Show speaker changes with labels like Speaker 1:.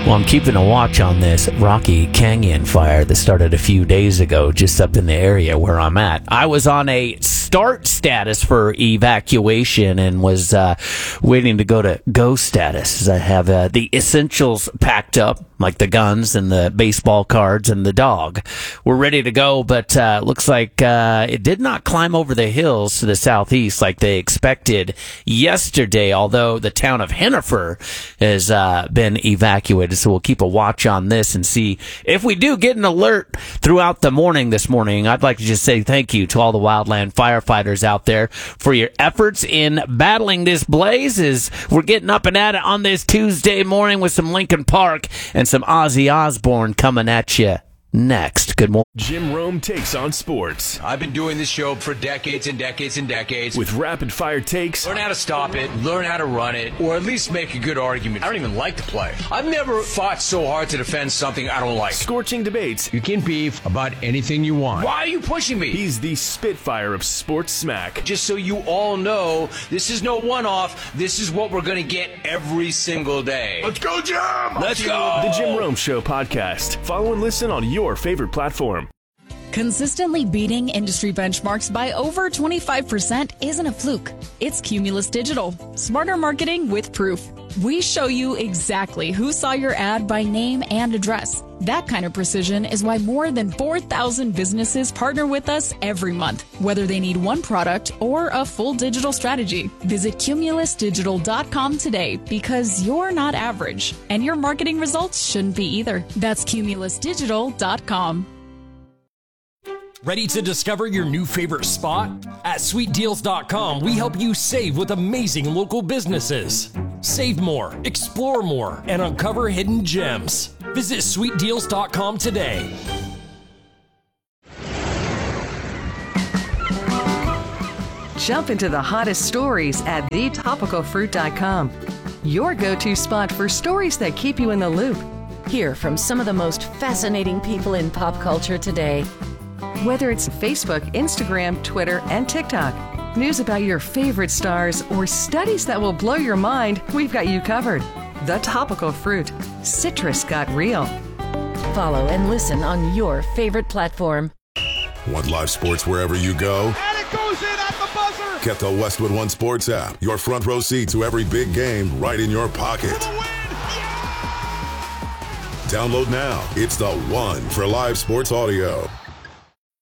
Speaker 1: Well, I'm keeping a watch on this Rocky Canyon fire that started a few days ago just up in the area where I'm at. I was on a start status for evacuation and was waiting to go to go status. I have the essentials packed up, like the guns and the baseball cards and the dog. We're ready to go, but looks like it did not climb over the hills to the southeast like they expected yesterday, although the town of Hennifer has been evacuated. So we'll keep a watch on this and see if we do get an alert throughout the morning this morning. I'd like to just say thank you to all the wildland firefighters out there for your efforts in battling this blaze as we're getting up and at it on this Tuesday morning with some Linkin Park and some Ozzy Osbourne coming at you next. Good morning.
Speaker 2: Jim Rome takes on sports.
Speaker 3: I've been doing this show for decades and decades and decades.
Speaker 2: With rapid fire takes.
Speaker 3: Learn how to stop it, learn how to run it, or at least make a good argument. I don't even like to play. I've never fought so hard to defend something I don't like.
Speaker 2: Scorching debates.
Speaker 3: You can beef about anything you want. Why are you pushing me?
Speaker 2: He's the Spitfire of sports smack.
Speaker 3: Just so you all know, this is no one-off. This is what we're going to get every single day.
Speaker 4: Let's go, Jim!
Speaker 3: Let's go!
Speaker 2: The Jim Rome Show podcast. Follow and listen on your favorite platform.
Speaker 5: Consistently beating industry benchmarks by over 25% isn't a fluke. It's Cumulus Digital. Smarter marketing with proof. We show you exactly who saw your ad by name and address. That kind of precision is why more than 4,000 businesses partner with us every month, whether they need one product or a full digital strategy. Visit cumulusdigital.com today because you're not average, and your marketing results shouldn't be either. That's cumulusdigital.com.
Speaker 6: Ready to discover your new favorite spot? At sweetdeals.com, we help you save with amazing local businesses. Save more, explore more, and uncover hidden gems. Visit sweetdeals.com today.
Speaker 7: Jump into the hottest stories at thetopicalfruit.com. Your go-to spot for stories that keep you in the loop.
Speaker 8: Hear from some of the most fascinating people in pop culture today.
Speaker 7: Whether it's Facebook, Instagram, Twitter, and TikTok, news about your favorite stars, or studies that will blow your mind, we've got you covered. The Topical Fruit. Citrus got real.
Speaker 8: Follow and listen on your favorite platform.
Speaker 4: Want live sports wherever you go?
Speaker 9: And it goes in at the buzzer!
Speaker 4: Get the Westwood One Sports app. Your front row seat to every big game right in your pocket.
Speaker 9: Yeah!
Speaker 4: Download now. It's the one for live sports audio.